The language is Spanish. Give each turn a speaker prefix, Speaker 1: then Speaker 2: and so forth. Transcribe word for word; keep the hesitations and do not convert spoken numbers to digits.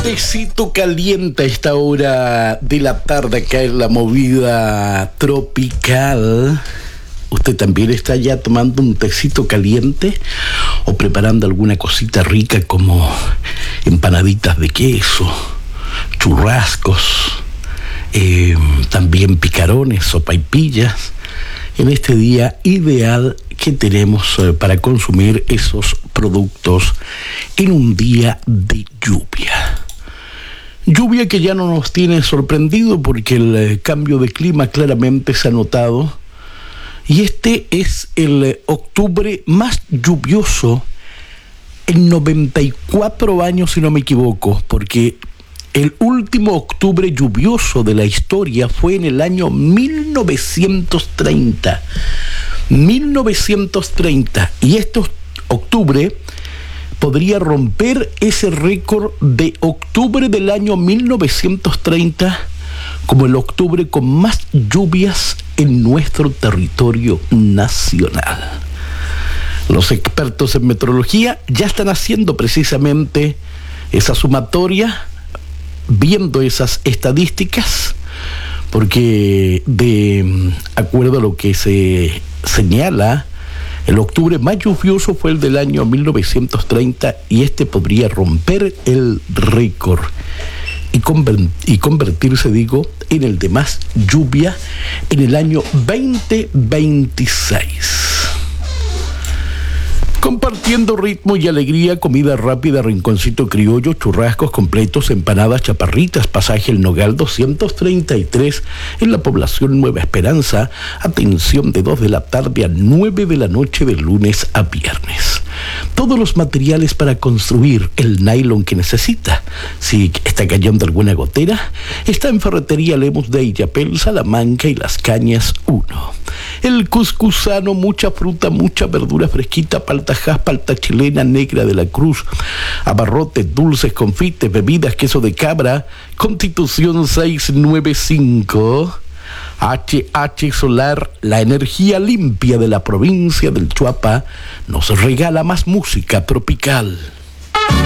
Speaker 1: tecito caliente a esta hora de la tarde acá en la movida tropical. ¿Usted también está ya tomando un tecito caliente o preparando alguna cosita rica como empanaditas de queso, churrascos, eh, también picarones, sopaipillas, en este día ideal que tenemos eh, para consumir esos productos en un día de lluvia? Lluvia que ya no nos tiene sorprendido porque el eh, cambio de clima claramente se ha notado. Y este es el octubre más lluvioso en noventa y cuatro años, si no me equivoco, porque el último octubre lluvioso de la historia fue en el año mil novecientos treinta. mil novecientos treinta. Y este octubre podría romper ese récord de octubre del año mil novecientos treinta como el octubre con más lluvias en nuestro territorio nacional. Los expertos en meteorología ya están haciendo precisamente esa sumatoria, viendo esas estadísticas, porque de acuerdo a lo que se señala, el octubre más lluvioso fue el del año mil novecientos treinta y este podría romper el récord y, conver- y convertirse, digo, en el de más lluvia en el año veinte veintiséis. Compartiendo ritmo y alegría, comida rápida, rinconcito criollo, churrascos completos, empanadas, chaparritas, pasaje El Nogal doscientos treinta y tres en la población Nueva Esperanza. Atención, de dos de la tarde a nueve de la noche de lunes a viernes. Todos los materiales para construir, el nylon que necesita. Si está cayendo alguna gotera, está en Ferretería Lemus de Illapel, Salamanca y Las Cañas uno. El cuscusano, mucha fruta, mucha verdura fresquita, palta jas, palta chilena, negra de la Cruz, abarrotes, dulces, confites, bebidas, queso de cabra. Constitución seiscientos noventa y cinco. H H Solar, la energía limpia de la provincia del Chuapa, nos regala más música tropical.